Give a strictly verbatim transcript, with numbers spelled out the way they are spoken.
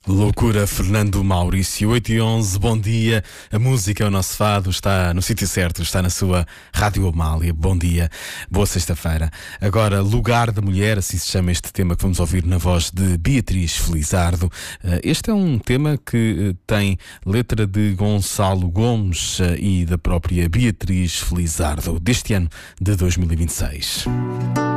Loucura, Fernando Maurício, oito e onze, bom dia. A música é o nosso fado, está no sítio certo, está na sua Rádio Amália. Bom dia, boa sexta-feira. Agora, Lugar da Mulher, assim se chama este tema que vamos ouvir na voz de Beatriz Felizardo. Este é um tema que tem letra de Gonçalo Gomes e da própria Beatriz Felizardo, deste ano de dois mil e vinte e seis.